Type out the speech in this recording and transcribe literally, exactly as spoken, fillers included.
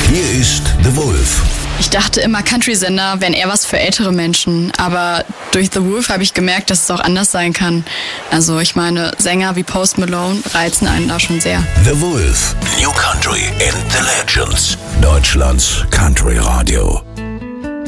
Hier ist The Wolf. Ich dachte immer, Country-Sender wären eher was für ältere Menschen, aber durch The Wolf habe ich gemerkt, dass es auch anders sein kann. Also ich meine, Sänger wie Post Malone reizen einen da schon sehr. The Wolf. New Country and the Legends. Deutschlands Country Radio.